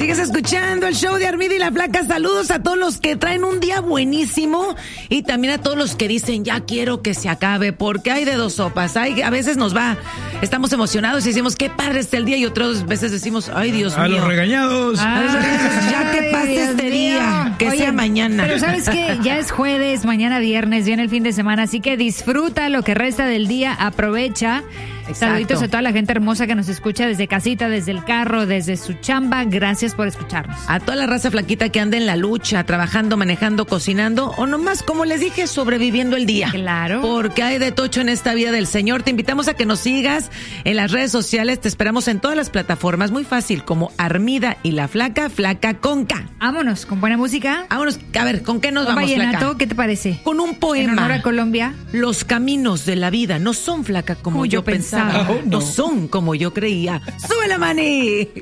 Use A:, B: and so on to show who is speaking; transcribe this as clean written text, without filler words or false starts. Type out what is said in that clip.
A: Sigues escuchando el show de Armida y la Flaca. Saludos a todos los que traen un día buenísimo y también a todos los que dicen ya quiero que se acabe, porque hay de dos sopas. A veces estamos emocionados y decimos qué padre está el día, y otras veces decimos ay Dios mío.
B: A los regañados.
A: Ya que pase este día, que sea mañana.
C: Pero sabes que ya es jueves, mañana viernes, viene el fin de semana, así que disfruta lo que resta del día, aprovecha.
A: Exacto.
C: Saluditos a toda la gente hermosa que nos escucha desde casita, desde el carro, desde su chamba. Gracias por escucharnos.
A: A toda la raza flaquita que anda en la lucha, trabajando, manejando, cocinando, o nomás, como les dije, sobreviviendo el día.
C: Claro.
A: Porque hay de tocho en esta vida del Señor. Te invitamos a que nos sigas en las redes sociales. Te esperamos en todas las plataformas. Muy fácil, como Armida y la Flaca, Flaca con K.
C: Vámonos, con buena música.
A: Vámonos, a ver, ¿con qué nos vamos,
C: Vallenato,
A: Flaca?
C: ¿qué te parece?
A: Con un poema.
C: En honor a Colombia.
A: Los caminos de la vida no son, Flaca, como yo pensaba.
B: Oh, no.
A: No son como yo creía. ¡Sube la maní!